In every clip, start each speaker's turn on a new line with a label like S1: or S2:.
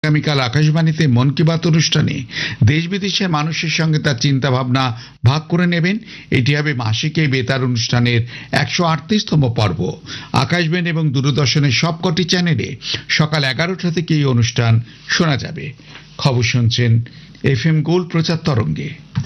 S1: আগামীকাল আকাশবাণীতে মন কি বাত অনুষ্ঠানে দেশ বিদেশের মানুষের সঙ্গে তার চিন্তা ভাবনা ভাগ করে নেবেন। এটি হবে মাসিক এই বেতার অনুষ্ঠানের 138তম পর্ব। আকাশবাণী এবং দূরদর্শনের সবকটি চ্যানেলে সকাল 11টা থেকে এই অনুষ্ঠান শোনা যাবে। খবর শুনছেন FM গোল্ড প্রচার তরঙ্গে।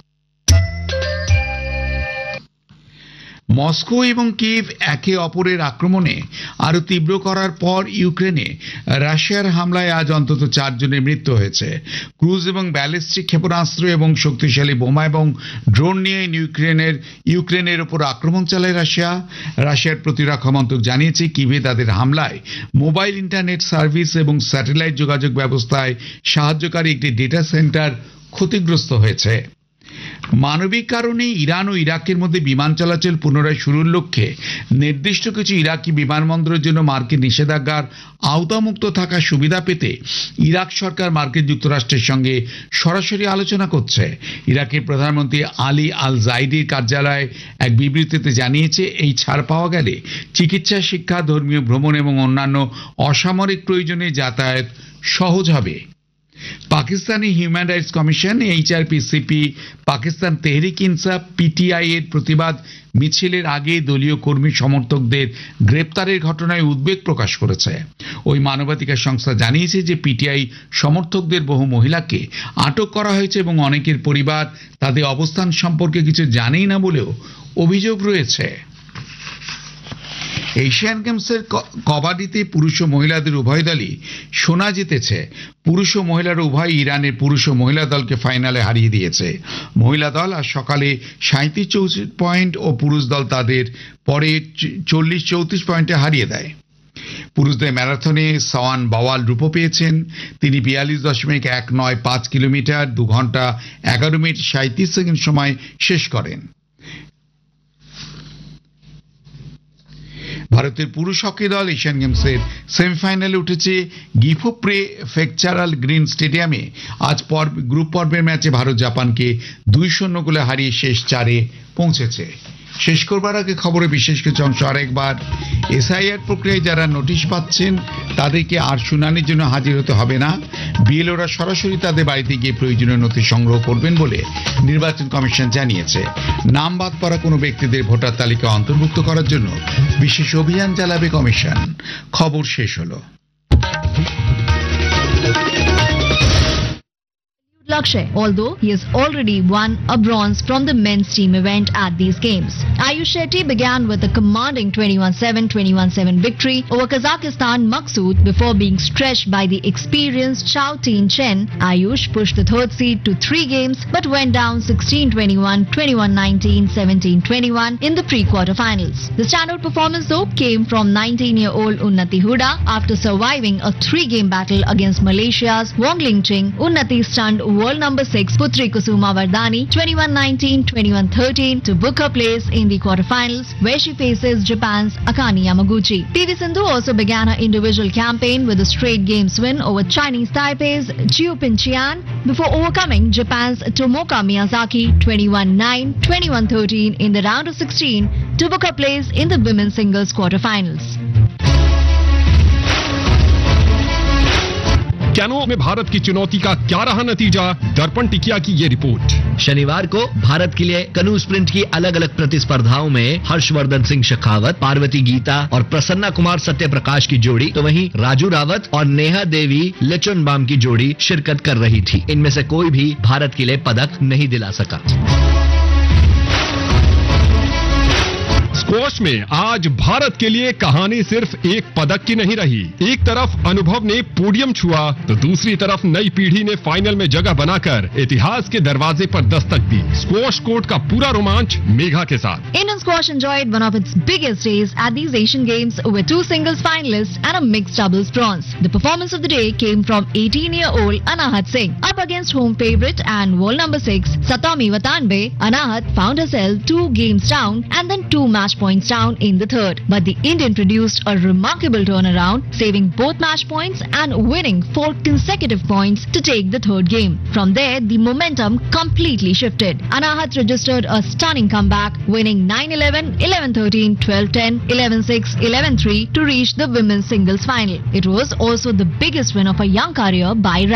S1: মস্কো এবং কিয়েভ একে অপরের আক্রমণে আরো তীব্র করার পর ইউক্রেনে রাশিয়ার হামলায় আজ অন্তত 4 জনের মৃত্যু হয়েছে। ক্রুজ এবং ব্যালিস্টিক ক্ষেপণাস্ত্র এবং শক্তিশালী বোমা এবং ড্রোন নিয়ে ইউক্রেনের উপর আক্রমণ চালায় রাশিয়ার প্রতিরক্ষা মন্ত্রক জানিয়েছে কিয়েভে তাদের হামলায় মোবাইল ইন্টারনেট সার্ভিস এবং স্যাটেলাইট যোগাযোগ ব্যবস্থায় সাহায্যকারী একটি ডেটা সেন্টার ক্ষতিগ্রস্ত হয়েছে। মানবিক কারণে ইরান ও ইরাকের মধ্যে বিমান চলাচল পুনরায় শুরুর লক্ষ্যে নির্দিষ্ট কিছু ইরাকি বিমানবন্দরের জন্য মার্কিন নিষেধাজ্ঞার আওতামুক্ত থাকার সুবিধা পেতে ইরাক সরকার মার্কিন যুক্তরাষ্ট্রের সঙ্গে সরাসরি আলোচনা করছে। ইরাকের প্রধানমন্ত্রী আলী আল জাইদির কার্যালয় এক বিবৃতিতে জানিয়েছে, এই ছাড় পাওয়া গেলে চিকিৎসা, শিক্ষা, ধর্মীয় ভ্রমণ এবং অন্যান্য অসামরিক প্রয়োজনে যাতায়াত সহজ হবে। Pakistani human rights commission HRPCP Pakistan Tehrik ইনসাফ PTI এর প্রতিবাদ মিছিলের আগে দলীয় কর্মী সমর্থকদের গ্রেপ্তারের ঘটনায় উদ্বেগ প্রকাশ করেছে। ওই মানবাধিকার সংস্থা জানিয়েছে যে PTI সমর্থকদের বহু মহিলাকে আটক করা হয়েছে এবং অনেকের পরিবার তাদের অবস্থান সম্পর্কে কিছু জানেই না বলেও অভিযোগ রয়েছে। এশিয়ান গেমসের কবাডিতে পুরুষ ও মহিলাদের উভয় দলই সোনা জিতেছে। পুরুষ ও মহিলার উভয় ইরানের পুরুষ ও মহিলা দলকে ফাইনালে হারিয়ে দিয়েছে। মহিলা দল আজ সকালে 37-34 পয়েন্ট ও পুরুষ দল তাদের পরে 40-34 পয়েন্টে হারিয়ে দেয়। পুরুষদের ম্যারাথনে সাওয়ান বাওয়াল রূপো পেয়েছেন। তিনি 42.195 কিলোমিটার 2 ঘন্টা 11 মিনিট 37 সেকেন্ড সময় শেষ করেন। ভারতের পুরুষ হকি দল এশিয়ান গেমসের সেমিফাইনালে উঠেছে। গিফো প্রেফেকচারাল গ্রিন স্টেডিয়ামে আজ গ্রুপ পর্বের ম্যাচে ভারত জাপানকে 2-0 গোলে হারিয়ে শেষ 4-এ পৌঁছেছে। শেষ করবার আগে খবরে বিশেষ কিছু অংশ আরেকবার। SIR প্রক্রিয়ায় যারা নোটিশ পাচ্ছেন তাদেরকে আর শুনানির জন্য হাজির হতে হবে না। BLOরা সরাসরি তাদের বাড়িতে গিয়ে প্রয়োজনীয় নথি সংগ্রহ করবেন বলে নির্বাচন কমিশন জানিয়েছে। নাম বাদ পড়া কোনো ব্যক্তিদের ভোটার তালিকা অন্তর্ভুক্ত করার জন্য বিশেষ অভিযান চালাবে কমিশন। খবর শেষ হলো।
S2: Lakshay, although he has already won a bronze from the men's team event at these games. Ayush Shetty began with a commanding 21-7, 21-7 victory over Kazakhstan Maqsood before being stretched by the experienced Chao Tin Chen. Ayush pushed the third seed to 3 games but went down 16-21, 21-19, 17-21 in the pre-quarterfinals. The standout performance though came from 19-year-old Unnati Huda after surviving a 3-game battle against Malaysia's Wong Ling Ching. Unnati stunned world number 6 Putri Kusuma Vardhani 21-19, 21-13 to book her place in the quarterfinals where she faces Japan's Akane Yamaguchi. PV Sindhu also began her individual campaign with a straight games win over Chinese Taipei's Jiu Pinchian before overcoming Japan's Tomoka Miyazaki 21-9, 21-13 in the round of 16 to book her place in the women's singles quarterfinals.
S3: Canoe में भारत की चुनौती का क्या रहा नतीजा, दर्पण टिकिया की ये रिपोर्ट।
S4: शनिवार को भारत के लिए कनू स्प्रिंट की अलग अलग प्रतिस्पर्धाओं में हर्षवर्धन सिंह शेखावत, पार्वती गीता और प्रसन्ना कुमार सत्यप्रकाश की जोड़ी, तो वहीं राजू रावत और नेहा देवी लेचोनबाम की जोड़ी शिरकत कर रही थी। इनमें से कोई भी भारत के लिए पदक नहीं दिला सका।
S3: स्क्वॉश में आज भारत के लिए कहानी सिर्फ एक पदक की नहीं रही। एक तरफ अनुभव ने पोडियम छुआ तो दूसरी तरफ नई पीढ़ी ने फाइनल में जगह बनाकर इतिहास के दरवाजे पर दस्तक दी। स्क्वॉश कोर्ट का पूरा रोमांच मेघा के साथ।
S2: Indian squash enjoyed one of its biggest days at these Asian Games with 2 singles finalists and a mixed doubles bronze. The performance of the day came from 18-year-old Anahat Singh. Up against home favourite and world number 6 Satomi Watanabe, Anahat found herself 2 games down and then 2 match match points down in the third. But the Indian produced a remarkable turnaround, saving both match points and winning 4 consecutive points to take the third game. From there, the momentum completely shifted. Anahat registered a stunning comeback, winning 9-11, 11-13, 12-10, 11-6, 11-3 to reach the women's singles final. It was also the biggest win of a young career by